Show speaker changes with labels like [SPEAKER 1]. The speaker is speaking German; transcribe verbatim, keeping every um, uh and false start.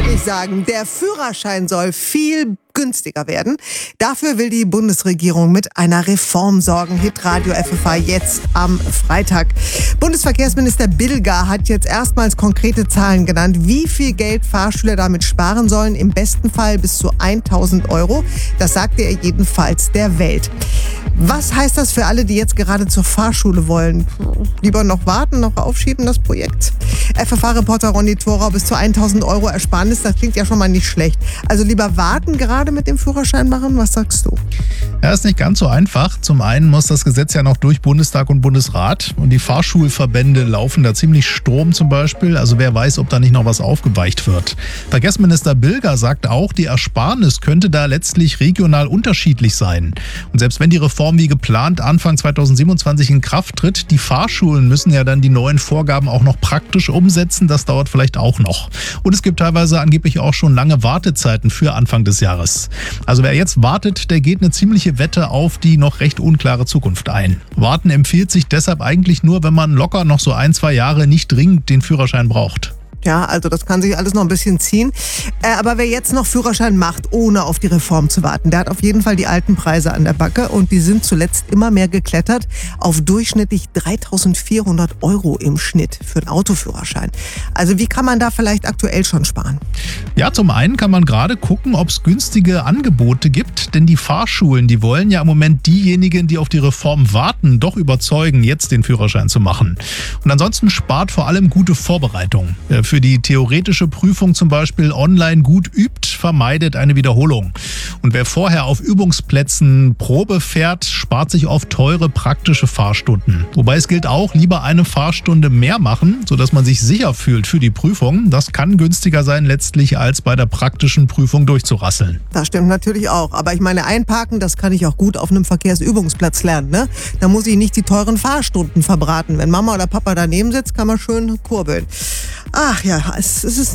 [SPEAKER 1] wollte ich sagen. Der Führerschein soll viel günstiger werden. Dafür will die Bundesregierung mit einer Reform sorgen. Hitradio F F H jetzt am Freitag. Bundesverkehrsminister Bilger hat jetzt erstmals konkrete Zahlen genannt, wie viel Geld Fahrschüler damit sparen sollen. Im besten Fall bis zu tausend Euro. Das sagte er jedenfalls der Welt. Was heißt das für alle, die jetzt gerade zur Fahrschule wollen? Lieber noch warten, noch aufschieben das Projekt? F F H-Reporter Ronny Thorau, bis zu tausend Euro Ersparnis, das klingt ja schon mal nicht schlecht. Also lieber warten, gerade mit dem Führerschein machen? Was sagst du?
[SPEAKER 2] Ja, ist nicht ganz so einfach. Zum einen muss das Gesetz ja noch durch Bundestag und Bundesrat und die Fahrschulverbände laufen da ziemlich Sturm zum Beispiel. Also wer weiß, ob da nicht noch was aufgeweicht wird. Verkehrsminister Bilger sagt auch, die Ersparnis könnte da letztlich regional unterschiedlich sein. Und selbst wenn die Reform wie geplant Anfang zweitausendsiebenundzwanzig in Kraft tritt, die Fahrschulen müssen ja dann die neuen Vorgaben auch noch praktisch umsetzen. Das dauert vielleicht auch noch. Und es gibt teilweise angeblich auch schon lange Wartezeiten für Anfang des Jahres. Also wer jetzt wartet, der geht eine ziemliche Wette auf die noch recht unklare Zukunft ein. Warten empfiehlt sich deshalb eigentlich nur, wenn man locker noch so ein, zwei Jahre nicht dringend den Führerschein braucht.
[SPEAKER 1] Ja, also das kann sich alles noch ein bisschen ziehen. Äh, aber wer jetzt noch Führerschein macht, ohne auf die Reform zu warten, der hat auf jeden Fall die alten Preise an der Backe und die sind zuletzt immer mehr geklettert auf durchschnittlich dreitausendvierhundert Euro im Schnitt für einen Autoführerschein. Also wie kann man da vielleicht aktuell schon sparen?
[SPEAKER 2] Ja, zum einen kann man gerade gucken, ob es günstige Angebote gibt, denn die Fahrschulen, die wollen ja im Moment diejenigen, die auf die Reform warten, doch überzeugen, jetzt den Führerschein zu machen. Und ansonsten spart vor allem gute Vorbereitung. Für die theoretische Prüfung zum Beispiel online gut übt, vermeidet eine Wiederholung. Und wer vorher auf Übungsplätzen Probe fährt, spart sich oft teure praktische Fahrstunden. Wobei es gilt auch, lieber eine Fahrstunde mehr machen, sodass man sich sicher fühlt für die Prüfung. Das kann günstiger sein letztlich, als bei der praktischen Prüfung durchzurasseln.
[SPEAKER 1] Das stimmt natürlich auch. Aber ich meine, einparken, das kann ich auch gut auf einem Verkehrsübungsplatz lernen. Ne? Da muss ich nicht die teuren Fahrstunden verbraten. Wenn Mama oder Papa daneben sitzt, kann man schön kurbeln. Ach ja, es, es ist